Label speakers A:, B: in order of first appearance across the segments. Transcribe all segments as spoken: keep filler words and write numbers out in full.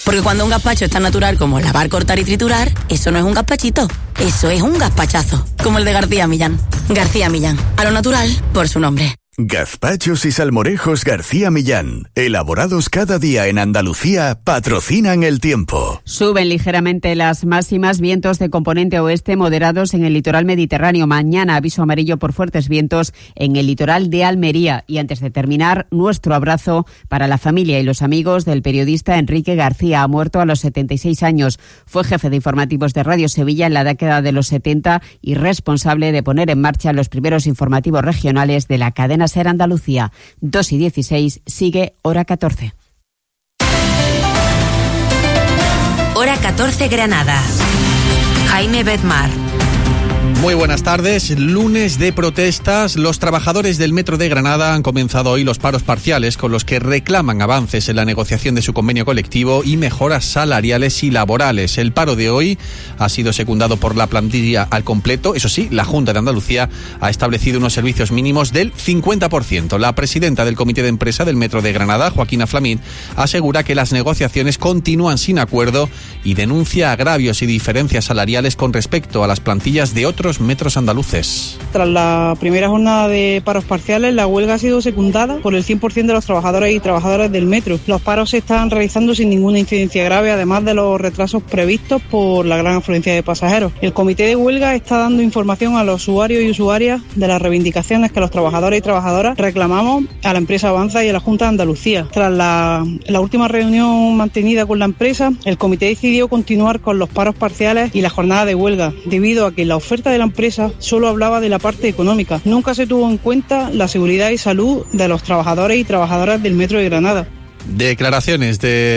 A: Porque cuando un gazpacho es tan natural como lavar, cortar y triturar, eso no es un gazpachito, eso es un gazpachazo. Como el de García Millán. García Millán, a lo natural por su nombre.
B: Gazpachos y salmorejos García Millán, elaborados cada día en Andalucía, patrocinan el tiempo.
C: Suben ligeramente las máximas, vientos de componente oeste moderados en el litoral mediterráneo. Mañana aviso amarillo por fuertes vientos en el litoral de Almería. Y antes de terminar, nuestro abrazo para la familia y los amigos del periodista Enrique García. Ha muerto a los setenta y seis años. Fue jefe de informativos de Radio Sevilla en la década de los setenta y responsable de poner en marcha los primeros informativos regionales de la cadena SER Andalucía. Dos y dieciséis, sigue Hora catorce.
D: Hora catorce Granada. Jaime Bedmar.
E: Muy buenas tardes. Lunes de protestas. Los trabajadores del Metro de Granada han comenzado hoy los paros parciales con los que reclaman avances en la negociación de su convenio colectivo y mejoras salariales y laborales. El paro de hoy ha sido secundado por la plantilla al completo. Eso sí, la Junta de Andalucía ha establecido unos servicios mínimos del cincuenta por ciento. La presidenta del Comité de Empresa del Metro de Granada, Joaquina Flamín, asegura que las negociaciones continúan sin acuerdo y denuncia agravios y diferencias salariales con respecto a las plantillas de otros metros andaluces.
F: Tras la primera jornada de paros parciales, la huelga ha sido secundada por el cien por ciento de los trabajadores y trabajadoras del metro. Los paros se están realizando sin ninguna incidencia grave, además de los retrasos previstos por la gran afluencia de pasajeros. El comité de huelga está dando información a los usuarios y usuarias de las reivindicaciones que los trabajadores y trabajadoras reclamamos a la empresa Avanza y a la Junta de Andalucía. Tras la, la última reunión mantenida con la empresa, el comité decidió continuar con los paros parciales y la jornada de huelga, debido a que la oferta de la empresa solo hablaba de la parte económica. Nunca se tuvo en cuenta la seguridad y salud de los trabajadores y trabajadoras del Metro de Granada.
E: Declaraciones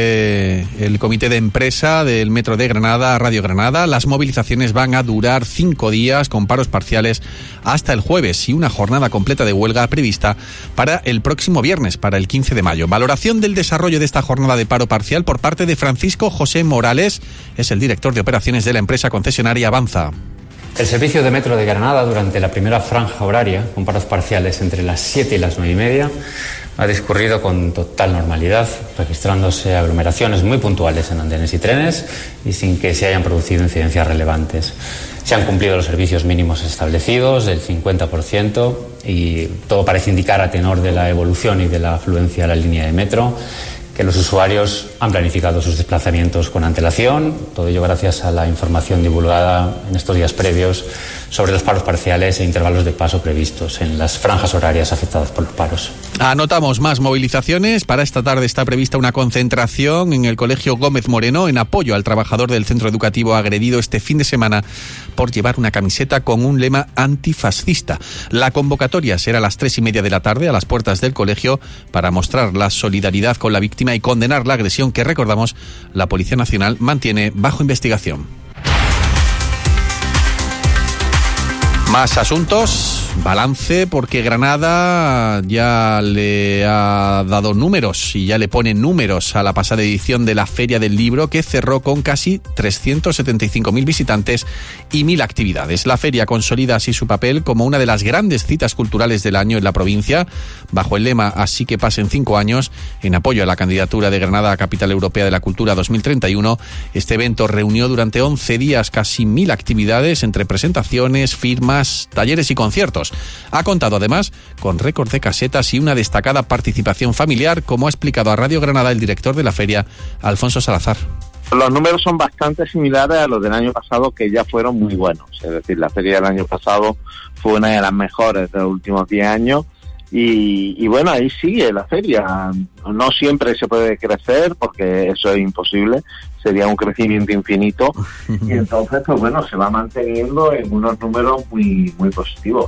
E: del Comité de Empresa del Metro de Granada a Radio Granada. Las movilizaciones van a durar cinco días con paros parciales hasta el jueves y una jornada completa de huelga prevista para el próximo viernes, para el quince de mayo. Valoración del desarrollo de esta jornada de paro parcial por parte de Francisco José Morales, es el director de operaciones de la empresa concesionaria Avanza.
G: El servicio de Metro de Granada durante la primera franja horaria, con paros parciales entre las siete y las nueve y media, ha discurrido con total normalidad, registrándose aglomeraciones muy puntuales en andenes y trenes y sin que se hayan producido incidencias relevantes. Se han cumplido los servicios mínimos establecidos, del cincuenta por ciento, y todo parece indicar, a tenor de la evolución y de la afluencia a la línea de metro, que los usuarios han planificado sus desplazamientos con antelación, todo ello gracias a la información divulgada en estos días previos sobre los paros parciales e intervalos de paso previstos en las franjas horarias afectadas por los paros.
E: Anotamos más movilizaciones. Para esta tarde está prevista una concentración en el Colegio Gómez Moreno en apoyo al trabajador del centro educativo agredido este fin de semana por llevar una camiseta con un lema antifascista. La convocatoria será a las tres y media de la tarde a las puertas del colegio para mostrar la solidaridad con la víctima y condenar la agresión que, recordamos, la Policía Nacional mantiene bajo investigación. Más asuntos, balance, porque Granada ya le ha dado números y ya le pone números a la pasada edición de la Feria del Libro, que cerró con casi trescientos setenta y cinco mil visitantes y mil actividades. La feria consolida así su papel como una de las grandes citas culturales del año en la provincia, bajo el lema Así que pasen cinco años, en apoyo a la candidatura de Granada a Capital Europea de la Cultura dos mil treinta y uno. Este evento reunió durante once días casi mil actividades entre presentaciones, firmas, talleres y conciertos. Ha contado además con récord de casetas y una destacada participación familiar, como ha explicado a Radio Granada el director de la feria, Alfonso Salazar.
H: Los números son bastante similares a los del año pasado, que ya fueron muy buenos. Es decir, la feria del año pasado fue una de las mejores de los últimos diez años. Y, y bueno, ahí sigue la feria. No siempre se puede crecer, porque eso es imposible, sería un crecimiento infinito, y entonces, pues bueno, se va manteniendo en unos números muy, muy positivos.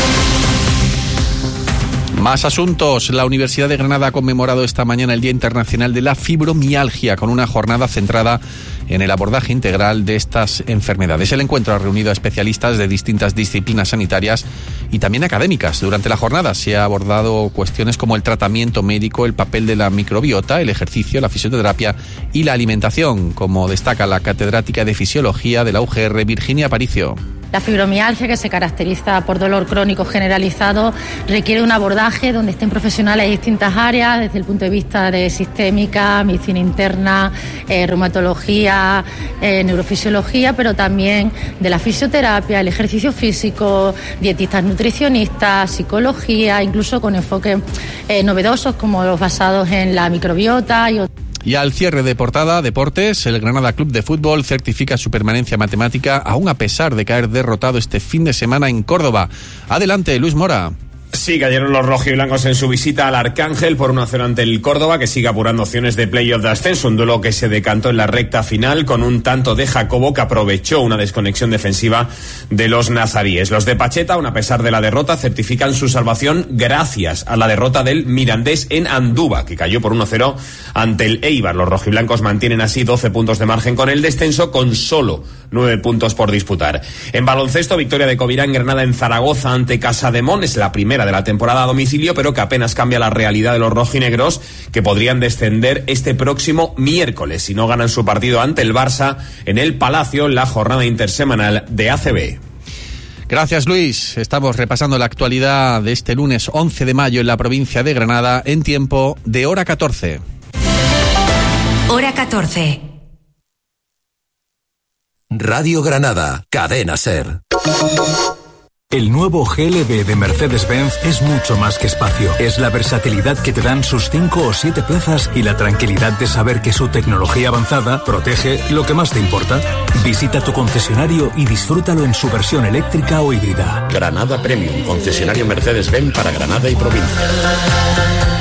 E: Más asuntos. La Universidad de Granada ha conmemorado esta mañana el Día Internacional de la Fibromialgia, con una jornada centrada en el abordaje integral de estas enfermedades. El encuentro ha reunido a especialistas de distintas disciplinas sanitarias y también académicas. Durante la jornada se ha abordado cuestiones como el tratamiento médico, el papel de la microbiota, el ejercicio, la fisioterapia y la alimentación, como destaca la catedrática de Fisiología de la U G R, Virginia Aparicio.
I: La fibromialgia, que se caracteriza por dolor crónico generalizado, requiere un abordaje donde estén profesionales de distintas áreas, desde el punto de vista de sistémica, medicina interna, eh, reumatología, eh, neurofisiología, pero también de la fisioterapia, el ejercicio físico, dietistas nutricionistas, psicología, incluso con enfoques eh, novedosos como los basados en la microbiota y otros.
E: Y al cierre de portada, deportes, el Granada Club de Fútbol certifica su permanencia matemática aún a pesar de caer derrotado este fin de semana en Córdoba. Adelante, Luis Mora.
J: Sí, cayeron los rojiblancos en su visita al Arcángel por uno a cero ante el Córdoba, que sigue apurando opciones de playoff de ascenso. Un duelo que se decantó en la recta final con un tanto de Jacobo, que aprovechó una desconexión defensiva de los nazaríes. Los de Pacheta, aun a pesar de la derrota, certifican su salvación gracias a la derrota del Mirandés en Andúba, que cayó por uno a cero ante el Eibar. Los rojiblancos mantienen así doce puntos de margen con el descenso, con solo nueve puntos por disputar. En baloncesto, victoria de Covirán Granada en Zaragoza ante Casademón. Es la primera de la temporada a domicilio, pero que apenas cambia la realidad de los rojinegros, que podrían descender este próximo miércoles si no ganan su partido ante el Barça en el Palacio en la jornada intersemanal de A C B.
E: Gracias, Luis. Estamos repasando la actualidad de este lunes once de mayo en la provincia de Granada en tiempo de hora catorce.
D: Hora catorce.
K: Radio Granada, Cadena SER.
L: El nuevo G L B de Mercedes-Benz es mucho más que espacio. Es la versatilidad que te dan sus cinco o siete plazas y la tranquilidad de saber que su tecnología avanzada protege lo que más te importa. Visita tu concesionario y disfrútalo en su versión eléctrica o híbrida.
K: Granada Premium, concesionario Mercedes-Benz para Granada y provincia.